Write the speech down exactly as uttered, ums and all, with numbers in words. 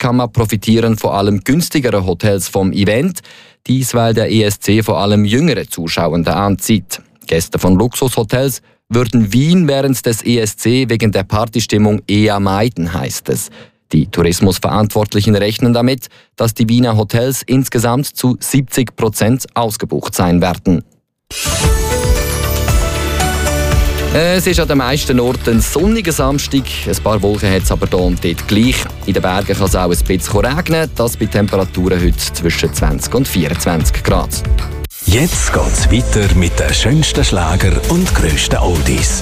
kann man profitieren vor allem günstigere Hotels vom Event. Dies, weil der E S C vor allem jüngere Zuschauende anzieht. Gäste von Luxushotels würden Wien während des E S C wegen der Partystimmung eher meiden, heißt es. Die Tourismusverantwortlichen rechnen damit, dass die Wiener Hotels insgesamt zu siebzig Prozent ausgebucht sein werden. Es ist an den meisten Orten ein sonniger Samstag. Ein paar Wolken hat es aber hier und dort gleich. In den Bergen kann es auch ein bisschen regnen. Das bei Temperaturen heute zwischen zwanzig und vierundzwanzig Grad. Jetzt geht's weiter mit den schönsten Schlager und grössten Oldies.